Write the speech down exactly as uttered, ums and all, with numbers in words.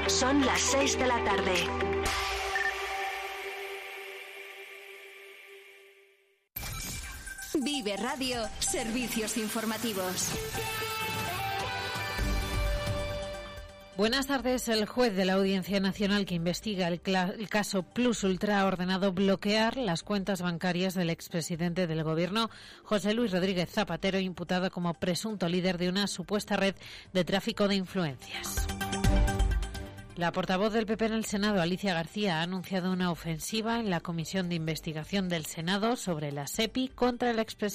Son las seis de la tarde. Vive Radio, servicios informativos. Buenas tardes. El juez de la Audiencia Nacional que investiga el, el caso Plus Ultra ha ordenado bloquear las cuentas bancarias del expresidente del Gobierno, José Luis Rodríguez Zapatero, imputado como presunto líder de una supuesta red de tráfico de influencias. La portavoz del P P en el Senado, Alicia García, ha anunciado una ofensiva en la Comisión de Investigación del Senado sobre la SEPI contra el expresidente